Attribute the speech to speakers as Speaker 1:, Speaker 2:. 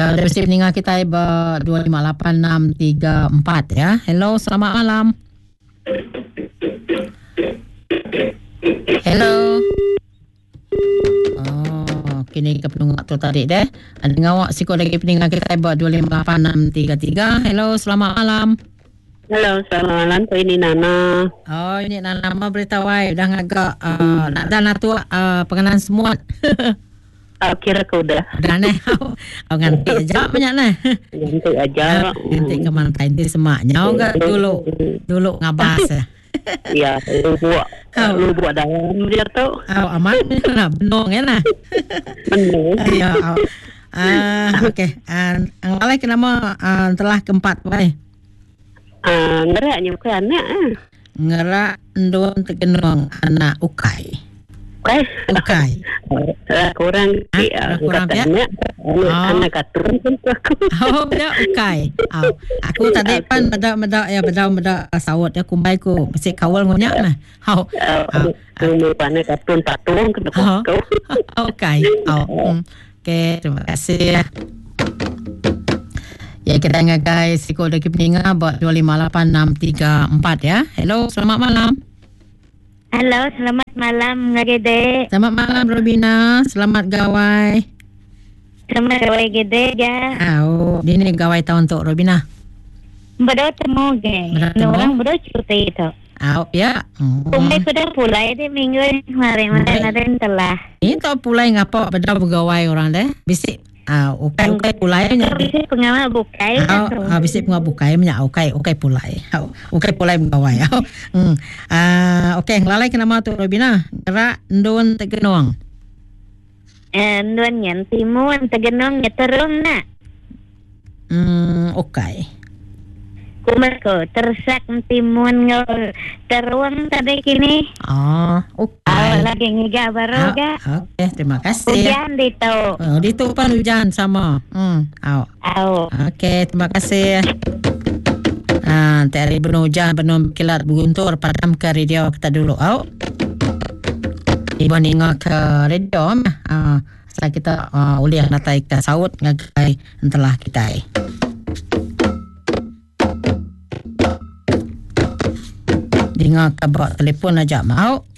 Speaker 1: Ya, dari mesti peninggal kita 258634 ya. Hello, selamat malam. Hello. Oh, kini ke penungak tu tadi deh. Ada ngawak siko lagi peninggal kita 258633. Hello, selamat malam.
Speaker 2: Halo, selamat malam. Ini Nana.
Speaker 1: Oh, ini Nana mau beritahu dah ngagak nak dah nak tu pengenalan semua.
Speaker 2: Kira kau udah.
Speaker 1: Udah nih. Oh, nganti aja banyak nih.
Speaker 2: Nanti aja.
Speaker 1: Nanti ke mantai di semaknya enggak dulu ngabas ya.
Speaker 2: Iya, lu buat dalam dia tu.
Speaker 1: Aman nah benong ya nah.
Speaker 2: Benar.
Speaker 1: Ya. Okey. Ang alai kenama telah keempat bae.
Speaker 2: Ngerak nyuka anak.
Speaker 1: Ngerak ndon tegenong anak ukai. Ukai.
Speaker 2: Kurang katanya anak katun pun aku.
Speaker 1: Oh, beda ukai. Aku tadi pan beda sawat ya kumbai ku mesti kawal ngunyak nah.
Speaker 2: Kamu panen katun patung ke depan kau.
Speaker 1: Ukai. Okey, terima kasih ya. Ya, kita ingat guys, siko lagi peningat buat 258634 ya. Hello, selamat malam.
Speaker 3: Halo, selamat malam Gede.
Speaker 1: Selamat malam Robina, selamat gawai.
Speaker 3: Selamat gawai Gede ya.
Speaker 1: Ini gawai tahun untuk Robina.
Speaker 3: Bedo temu ge. Orang bedo cuti itu.
Speaker 1: Ya.
Speaker 3: Kumai sudah pulai di minggu kemarin telah.
Speaker 1: Ini tak pulai ngapa bedo pegawai orang deh. Bisik. Ukai pulai nya.
Speaker 3: Bisik pengamal bukai.
Speaker 1: Bisik pengamal bukai nya ukai pulai. Ukai pulai pegawai. Okey, lalai ke nama tu Robina. Gerak ndon tegenong.
Speaker 3: Ndon nyan timun tegenong nyeterung nak.
Speaker 1: Okey.
Speaker 3: Kumarko tersak timun teruang tadi kini.
Speaker 1: Okey.
Speaker 3: Lagi ngiga baru ga.
Speaker 1: Okey, terima kasih.
Speaker 3: Hujan dito.
Speaker 1: Dito pan hujan sama. Okey, terima kasih. Tari benar hujan, benar kilat berguntur padam ke radio kita dulu. Ibu nengok ke radio saya kita uliah natai ke saut ngagai entelah kita. Dengar kabar telefon aja mau.